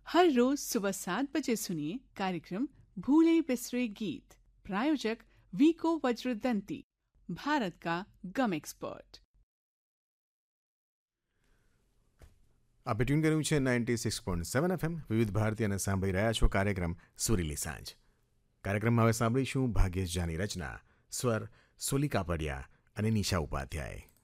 हर रोज सुबह 7 बजे सुनिए कार्यक्रम भूले बिसरे गीत। प्रायोजक वीको वज्रदंती, भारत का गम एक्सपर्ट। આપણે ટ્યુન કર્યું છે 96.7 FM વિવિધ ભારતી અને સાંભળી રહ્યા છો કાર્યક્રમ સુરીલી સાંજ. કાર્યક્રમમાં હવે સાંભળીશું ભાગ્યેશ જાની રચના, સ્વર સોલી કાપડિયા અને નિશા ઉપાધ્યાય.